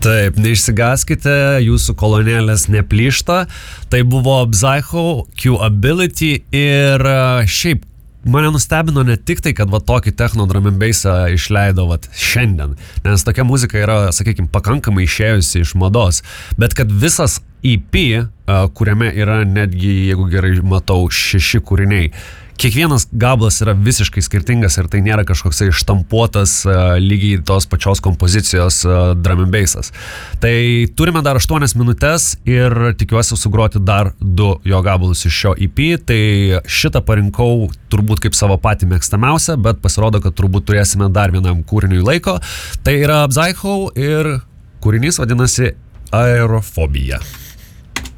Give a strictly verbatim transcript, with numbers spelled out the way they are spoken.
Taip, neišsigaskite, jūsų kolonėlės neplyšta. Tai buvo Psycho, Q-Ability ir šiaip mane nustebino ne tik tai, kad va tokį techno drum and bassą išleido va šiandien, nes tokia muzika yra, sakykime, pakankamai išėjusi iš mados, bet kad visas E P, kuriame yra netgi, jeigu gerai matau, šeši kūriniai, kiekvienas gabalas yra visiškai skirtingas ir tai nėra kažkoks ištampuotas uh, lygiai tos pačios kompozicijos uh, drum and bassas. Tai turime dar aštuonias minutės ir tikiuosi sugroti dar du jo gabalus iš šio E P. Tai šitą parinkau turbūt kaip savo patį mėgstamiausią, bet pasirodo, kad turbūt turėsime dar vienam kūriniui laiko. Tai yra Psycho ir kūrinys vadinasi Aerofobija.